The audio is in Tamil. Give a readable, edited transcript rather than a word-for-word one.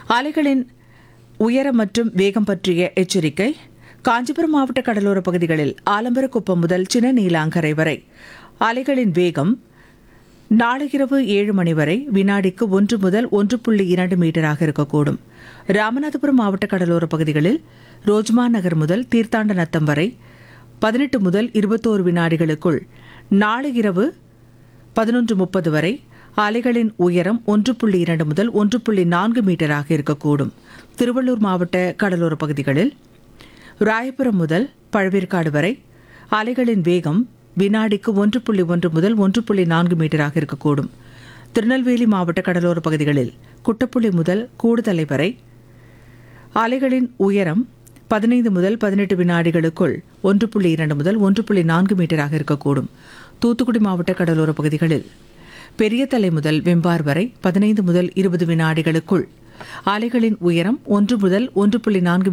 அலைகளின் உயரம் மற்றும் வேகம் பற்றிய எச்சரிக்கை. காஞ்சிபுரம் மாவட்ட கடலோர பகுதிகளில் ஆலம்பரக்குப்பம் முதல் சின்ன நீலாங்கரை வரை அலைகளின் வேகம் நாளை இரவு 7 மணி வரை வினாடிக்கு 1 முதல் 1.2 மீட்டராக இருக்கக்கூடும். ராமநாதபுரம் மாவட்ட கடலோர பகுதிகளில் ரோஜ்மா நகர் முதல் தீர்த்தாண்ட நத்தம் வரை 18 முதல் 21 வினாடிகளுக்குள் நாளை இரவு 11:30 வரை அலைகளின் உயரம் 1.2 முதல் 1.4 மீட்டராக இருக்கக்கூடும். திருவள்ளூர் மாவட்ட கடலோர பகுதிகளில் ராயபுரம் முதல் பழவேற்காடு வரை அலைகளின் வேகம் வினாடிக்கு 1.1 முதல் 1.4 மீட்டராக இருக்கக்கூடும். திருநெல்வேலி மாவட்ட கடலோர பகுதிகளில் குட்டப்புள்ளி முதல் கூடுதலை வரை அலைகளின் உயரம் 15 முதல் 18 வினாடிகளுக்குள் 1.2 முதல் 1.4 மீட்டராக இருக்கக்கூடும். தூத்துக்குடி மாவட்ட கடலோர பகுதிகளில் பெரிய தலை முதல் வெம்பார் வரை 15 முதல் 20 வினாடிகளுக்குள் அலைகளின் உயரம் 1 முதல் 1.4